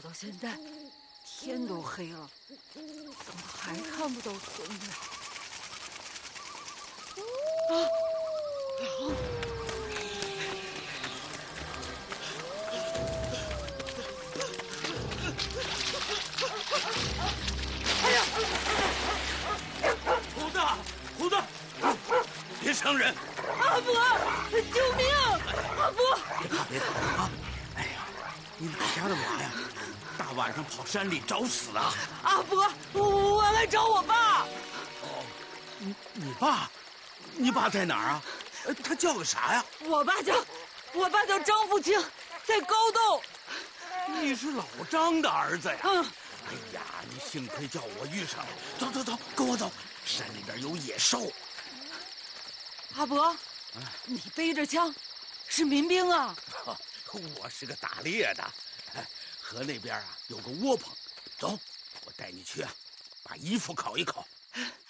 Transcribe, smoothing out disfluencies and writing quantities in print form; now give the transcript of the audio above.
到现在，天都黑了，怎么还看不到村子？ 哎呀！虎子，别伤人！ 阿伯，救命！阿伯， 别怕啊！哎呀，你哪家的娃呀？大晚上跑山里找死啊！ 阿伯，我来找我爸。 哦，你爸？你爸在哪儿啊？他叫个啥呀？ 我爸叫张富清，在高洞。 你是老张的儿子呀？ 嗯。 哎呀，你幸亏叫我遇上了。走，跟我走，山里边有野兽。 阿伯，你背着枪，是民兵啊？ 我是个打猎的，河那边啊有个窝棚，走，我带你去啊，把衣服烤一烤。